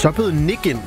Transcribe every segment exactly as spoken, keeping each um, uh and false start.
stoppede Nick ind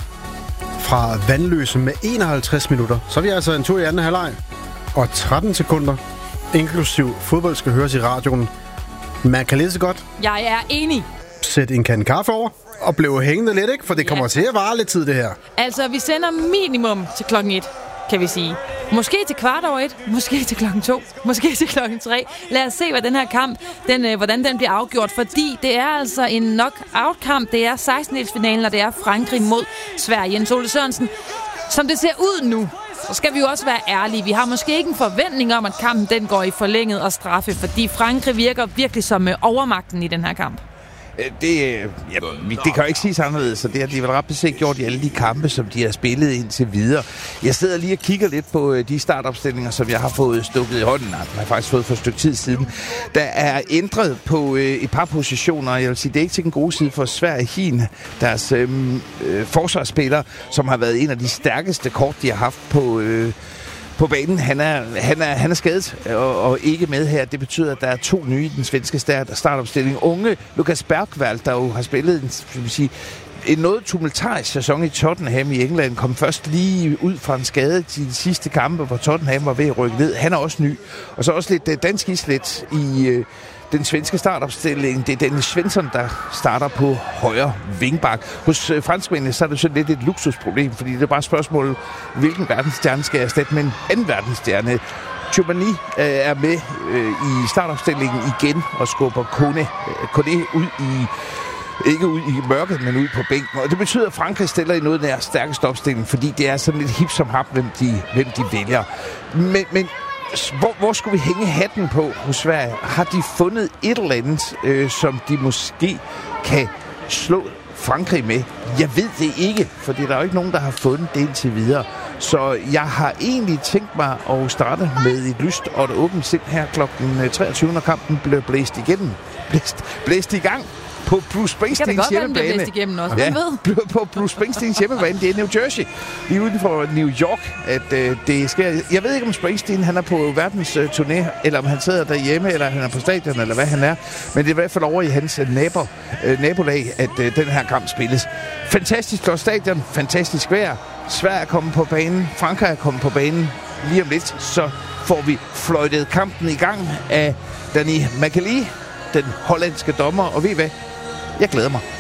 fra Vandløse med enoghalvtreds minutter. Så er vi altså en tur i anden halvleg. Og tretten sekunder, inklusiv fodbold, skal høres i radioen. Man kan læse godt. Jeg er enig. Sæt en kande kaffe over og blive hængende lidt, ikke? For det kommer ja. til at vare lidt tid, det her. Altså, vi sender minimum til klokken et, kan vi sige. Måske til kvart over et, måske til klokken to, måske til klokken tre. Lad os se, hvad den her kamp, den, øh, hvordan den bliver afgjort. Fordi det er altså en knockout-kamp. Det er sekstendedelsfinalen, og det er Frankrig mod Sverige. Jens Ole Sørensen, som det ser ud nu, så skal vi jo også være ærlige. Vi har måske ikke en forventning om, at kampen den går i forlænget og straffe, fordi Frankrig virker virkelig som overmagten i den her kamp. Det, ja, det kan jo ikke siges anderledes, så det har de vel ret beset gjort i alle de kampe, som de har spillet indtil videre. Jeg sidder lige og kigger lidt på de startopstillinger, som jeg har fået stukket i hånden. Jeg har faktisk fået for et stykke tid siden. Der er ændret på et par positioner. Jeg vil sige, det er ikke til den gode side for Sverige. Hin, deres øh, forsvarsspiller, som har været en af de stærkeste kort, de har haft på... Øh, På banen. Han er, han er, han er skadet og, og ikke med her. Det betyder, at der er to nye i den svenske start, startopstilling. Unge Lukas Bergvall, der jo har spillet en, skal vi sige, en noget tumultarisk sæson i Tottenham i England, kom først lige ud fra en skade til de sidste kampe, hvor Tottenham var ved at rykke ned. Han er også ny. Og så også lidt dansk islet i... Øh, den svenske startopstilling, det er Dennis Svensson, der starter på højre vingbak. Hos øh, franskmændene, så er det sådan lidt et luksusproblem, fordi det er bare et spørgsmål, hvilken verdensstjerne skal erstatte med en anden verdensstjerne. Tchouameni øh, er med øh, i startopstillingen igen og skubber Kone, øh, Kone ud i ikke ud i mørket, men ud på bænken. Og det betyder, at Frankrig stiller i noget af deres stærkeste opstilling, fordi det er sådan lidt hip som hap, hvem de, hvem de vælger. Men, men Hvor, hvor skulle vi hænge hatten på hos Sverige? Har de fundet et eller andet, øh, som de måske kan slå Frankrig med? Jeg ved det ikke, for der er jo ikke nogen, der har fundet det indtil videre. Så jeg har egentlig tænkt mig at starte med et lyst og et åbent sind her klokken treogtyve, når kampen blev blæst igennem. Blæst, blæst i gang. På Bruce Springsteens hjemmebane. Også. Ja, på Bruce Springsteens hjemmebane. Det er New Jersey. Lige uden for New York, at øh, det sker. Jeg ved ikke, om Springsteen han er på verdens øh, turné, eller om han sidder derhjemme, eller han er på stadion, eller hvad han er. Men det er i hvert fald over i hans øh, nabo, øh, nabolag, at øh, den her kamp spilles. Fantastisk flot stadion, fantastisk vejr. Sverige er kommet på banen, Frankrig er kommet på banen. Lige om lidt, så får vi fløjtet kampen i gang af Danny McAlee, den hollandske dommer. Og ved I hvad? Jeg glæder mig.